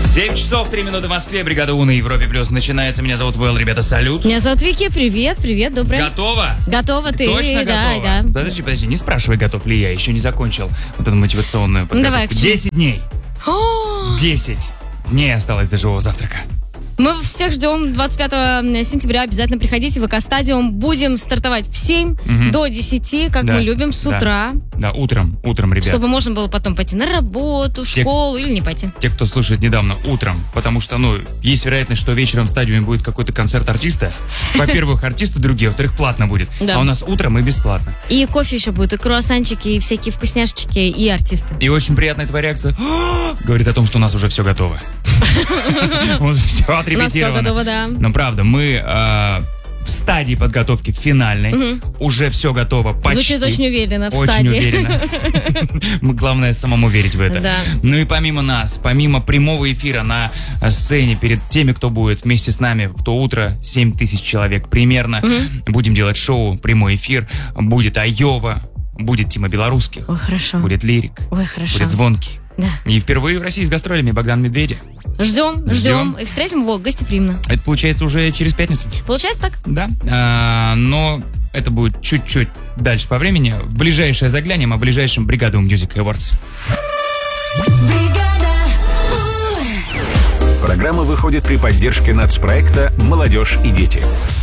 7 часов 3 минуты в Москве. Бригада У на Европе Плюс начинается. Меня зовут Вэл. Ребята, салют. Меня зовут Вики. Привет, доброе. Готова? Готова ты. Точно готова? Да. Подожди, не спрашивай, готов ли я. Еще не закончил вот эту мотивационную подготовку. Давай, к чему? 10 дней. 10 дней осталось до живого завтрака. Мы всех ждем 25 сентября. Обязательно приходите в ВК-стадиум. Будем стартовать в 7 до 10, как мы любим, с утра. Да, утром, ребят. Чтобы можно было потом пойти на работу, школу или не пойти. Те, кто слушает недавно, утром. Потому что, есть вероятность, что вечером в стадионе будет какой-то концерт артиста. Во-первых, артисты другие, во-вторых, платно будет. Да. А у нас утром и бесплатно. И кофе еще будет, и круассанчики, и всякие вкусняшечки, и артисты. И очень приятная твоя реакция. Говорит о том, что у нас уже все готово. Все отрепетировано. У нас все готово, да. Но правда, мы в стадии подготовки финальной. Уже все готово. Почти. Звучит очень уверенно, в очень стадии. Уверенно. Главное самому верить в это. Да. Ну и помимо нас, помимо прямого эфира на сцене перед теми, кто будет вместе с нами в то утро, 7 тысяч человек примерно, будем делать шоу, прямой эфир, будет Айова, будет Тима Белорусских, Ой, хорошо. будет Лирик, Ой, хорошо. будет Звонкий. Да. И впервые в России с гастролями Богдан Медведев. Ждем. И встретим его гостеприимно. Это получается уже через пятницу. Получается так? Да. Но это будет чуть-чуть дальше по времени. В ближайшее заглянем о ближайшем Бригада У Music Awards. Программа выходит при поддержке нацпроекта «Молодежь и дети».